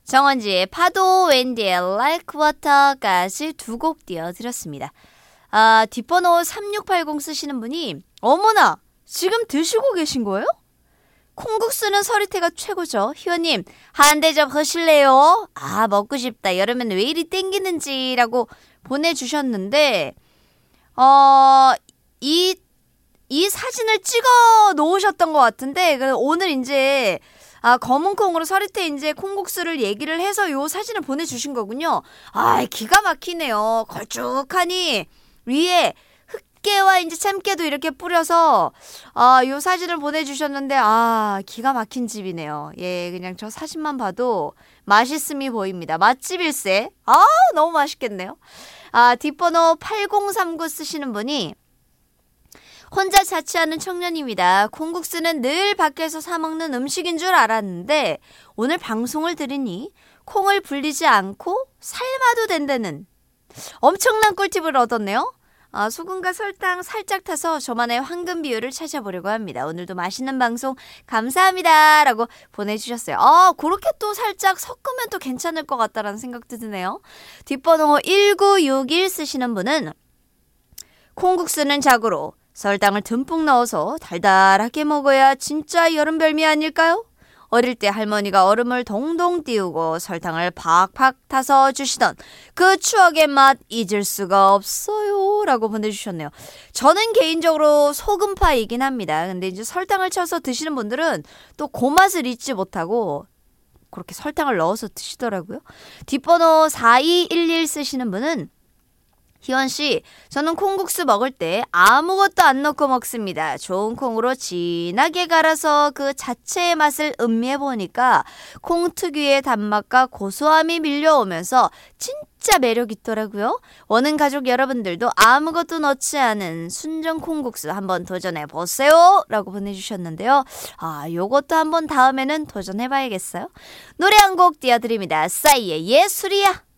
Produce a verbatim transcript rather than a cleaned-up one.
정원지의 파도, 웬디의 Like Water까지 두 곡 띄워드렸습니다. 아, 뒷번호 삼육팔공 쓰시는 분이 어머나 지금 드시고 계신 거예요? 콩국수는 서리태가 최고죠. 희원님 한 대접 하실래요? 아 먹고 싶다. 여름엔 왜 이리 땡기는지라고 보내주셨는데 어, 이, 이 사진을 찍어 놓으셨던 것 같은데 오늘 이제 아, 검은 콩으로 서리태 이제 콩국수를 얘기를 해서 요 사진을 보내주신 거군요. 아, 기가 막히네요. 걸쭉하니 위에 흑깨와 이제 참깨도 이렇게 뿌려서 아, 요 사진을 보내주셨는데 아, 기가 막힌 집이네요. 예, 그냥 저 사진만 봐도 맛있음이 보입니다. 맛집일세. 아, 너무 맛있겠네요. 아, 뒷번호 팔공삼구 쓰시는 분이 혼자 자취하는 청년입니다. 콩국수는 늘 밖에서 사 먹는 음식인 줄 알았는데 오늘 방송을 들으니 콩을 불리지 않고 삶아도 된다는 엄청난 꿀팁을 얻었네요. 아, 소금과 설탕 살짝 타서 저만의 황금 비율을 찾아보려고 합니다. 오늘도 맛있는 방송 감사합니다 라고 보내주셨어요. 아, 그렇게 또 살짝 섞으면 또 괜찮을 것 같다라는 생각도 드네요. 뒷번호 일구육일 쓰시는 분은 콩국수는 자고로 설탕을 듬뿍 넣어서 달달하게 먹어야 진짜 여름별미 아닐까요? 어릴 때 할머니가 얼음을 동동 띄우고 설탕을 팍팍 타서 주시던 그 추억의 맛 잊을 수가 없어요 라고 보내주셨네요. 저는 개인적으로 소금파이긴 합니다. 근데 이제 설탕을 쳐서 드시는 분들은 또 그 맛을 잊지 못하고 그렇게 설탕을 넣어서 드시더라고요. 뒷번호 사이일일 쓰시는 분은 희원씨, 저는 콩국수 먹을 때 아무것도 안 넣고 먹습니다. 좋은 콩으로 진하게 갈아서 그 자체의 맛을 음미해보니까 콩 특유의 단맛과 고소함이 밀려오면서 진짜 매력 있더라고요. 원은 가족 여러분들도 아무것도 넣지 않은 순정 콩국수 한번 도전해보세요 라고 보내주셨는데요. 아, 요것도 한번 다음에는 도전해봐야겠어요. 노래 한 곡 띄워드립니다. 싸이의 예술이야.